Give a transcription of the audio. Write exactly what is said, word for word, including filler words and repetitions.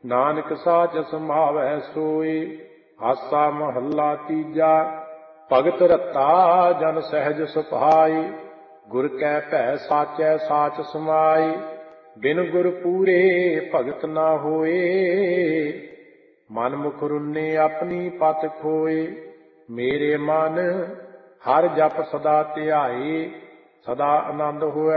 ਨਾਨਕ ਸਾਚ ਸਮਾਵੈ ਸੋਏ। ਆਸਾ ਮਹੱਲਾ ਤੀਜਾ। ਭਗਤ ਰਤਾ ਜਨ ਸਹਿਜ ਸੁਭਾਈ। ਗੁਰ ਕੈ ਭੈ ਸਾਚੈ ਸਾਚ ਸਮਾਈ। ਬਿਨ ਗੁਰ ਪੂਰੇ ਭਗਤ ਨਾ ਹੋਏ। ਮਨ ਮੁਖ ਰੁੰਨੇ ਆਪਣੀ ਪਤ ਖੋਏ। ਮੇਰੇ ਮਨ ਹਰ ਜਪ ਸਦਾ ਧਿਆਏ। ਸਦਾ ਆਨੰਦ ਹੋਇ